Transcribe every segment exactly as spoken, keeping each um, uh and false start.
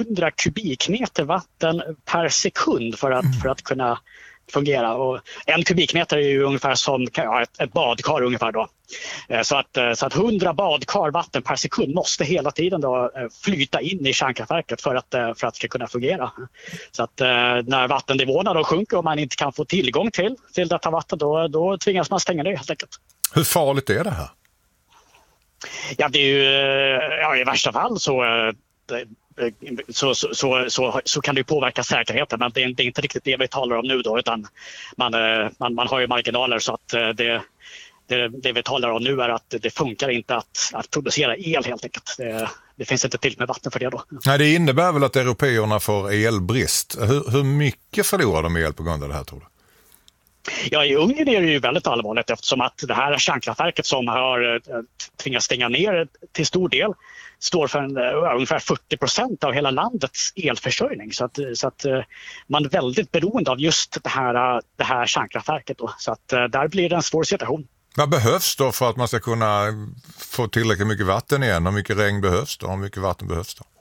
hundra kubikmeter vatten per sekund för att, för att kunna fungera. Och en kubikmeter är ju ungefär som ja, ett, ett badkar ungefär då. Så att, så att hundra badkar vatten per sekund måste hela tiden då flyta in i kärnkraftverket för att, för att det ska kunna fungera. Så att när vattennivåerna då sjunker och man inte kan få tillgång till, till detta vatten då, då tvingas man stänga det helt enkelt. Hur farligt är det här? Ja, det är ju ja, i värsta fall så Så, så, så, så, så kan det påverka säkerheten, men det är, det är inte riktigt det vi talar om nu då, utan man, man, man har ju marginaler så att det, det, det vi talar om nu är att det funkar inte att, att producera el helt enkelt. Det, det finns inte till med vatten för det då. Nej, det innebär väl att européerna får elbrist. Hur, hur mycket förlorar de el på grund av det här tror du? Ja, i Ungern är det ju väldigt allvarligt eftersom att det här kärnkraftverket som har tvingats stänga ner till stor del står för en, uh, ungefär fyrtio procent av hela landets elförsörjning. Så att, så att uh, man är väldigt beroende av just det här, uh, det här kärnkraftverket. Då. Så att uh, där blir det en svår situation. Vad behövs då för att man ska kunna få tillräckligt mycket vatten igen? Hur mycket regn behövs då? Hur mycket vatten behövs då?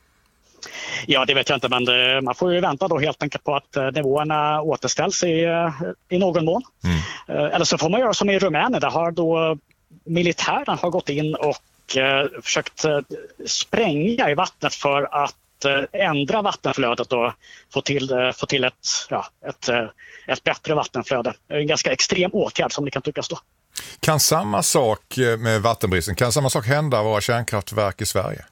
Ja, det vet jag inte, men det, man får ju vänta då helt enkelt på att uh, nivåerna återställs i, uh, i någon mån. Mm. Uh, eller så får man göra som i Rumänien. Där har då militären har gått in och och försökt spränga i vattnet för att ändra vattenflödet och få till, få till ett, ja, ett, ett bättre vattenflöde. En ganska extrem åtgärd som det kan tyckas då. Kan samma sak med vattenbristen, kan samma sak hända våra kärnkraftverk i Sverige?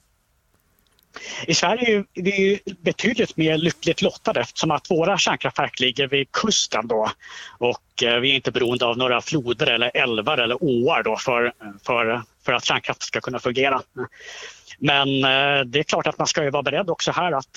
I Sverige är vi betydligt mer lyckligt lottade eftersom att våra kärnkraftverk ligger vid kusten då och vi är inte beroende av några floder eller älvar eller åar då för, för, för att kärnkraft ska kunna fungera. Men det är klart att man ska ju vara beredd också här att,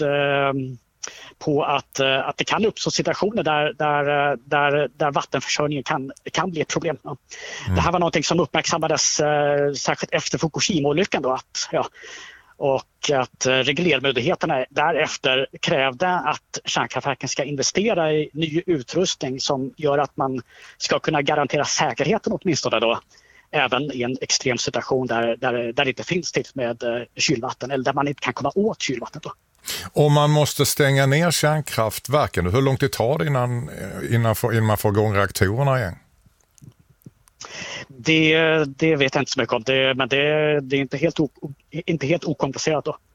på att, att det kan uppstå situationer där, där, där, där vattenförsörjningen kan, kan bli ett problem. Mm. Det här var någonting som uppmärksammades särskilt efter Fukushima-olyckan då att ja, och att reglermyndigheterna därefter krävde att kärnkraftverken ska investera i ny utrustning som gör att man ska kunna garantera säkerheten åtminstone då, även i en extrem situation där, där, där det inte finns till med kylvatten eller där man inte kan komma åt kylvattnet då. Om man måste stänga ner kärnkraftverken, hur lång tid tar det innan, innan, för, innan man får igång reaktorerna igen? Det, det vet jag inte så mycket om, det, men det, det är inte helt, o, inte helt okomplicerat då.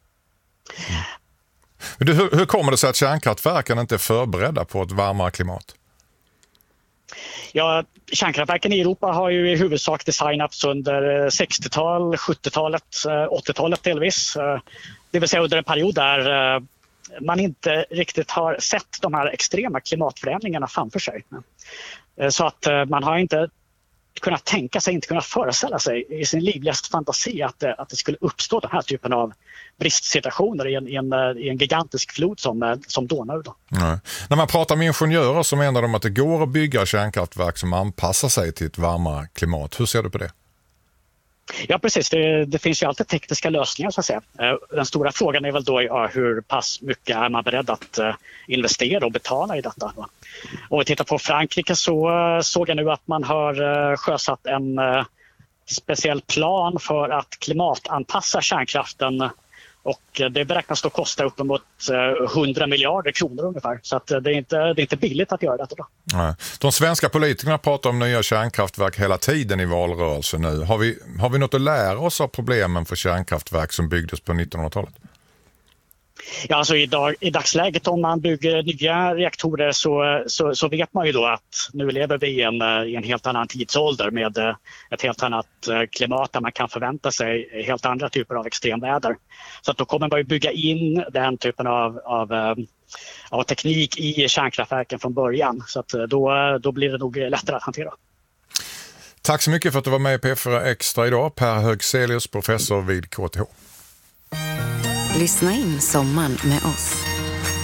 Mm. Hur, hur kommer det sig att kärnkraftverken inte är förberedda på ett varmare klimat? Ja, kärnkraftverken i Europa har ju i huvudsak designats under sextiotalet, sjuttiotalet, åttiotalet delvis. Det vill säga under en period där man inte riktigt har sett de här extrema klimatförändringarna framför sig. Så att man har inte kunna tänka sig, inte kunna föreställa sig i sin livligaste fantasi att det, att det skulle uppstå den här typen av bristsituationer i en, i en, i en gigantisk flod som, som Donau. Då. Nej. När man pratar med ingenjörer så menar de att det går att bygga kärnkraftverk som anpassar sig till ett varmare klimat. Hur ser du på det? Ja, precis. Det, det finns ju alltid tekniska lösningar så att säga. Den stora frågan är väl då ja, hur pass mycket är man beredd att uh, investera och betala i detta. Va? Och vi tittar på Frankrike så uh, såg jag nu att man har uh, sjösatt en uh, speciell plan för att klimatanpassa kärnkraften och det beräknas då kosta uppemot hundra miljarder kronor ungefär. Så att det, är inte, det är inte billigt att göra detta då. Nej. De svenska politikerna pratar om nya kärnkraftverk hela tiden i valrörelsen nu. Har vi, har vi något att lära oss av problemen för kärnkraftverk som byggdes på nittonhundratalet? Ja, alltså i, dag, i dagsläget om man bygger nya reaktorer så, så, så vet man ju då att nu lever vi i en, i en helt annan tidsålder med ett helt annat klimat där man kan förvänta sig helt andra typer av extremväder. Så att då kommer man ju bygga in den typen av, av, av teknik i kärnkraftverken från början. Så att då, då blir det nog lättare att hantera. Tack så mycket för att du var med i P fyra Extra idag. Per Högselius, professor vid K T H. Lyssna in sommaren med oss.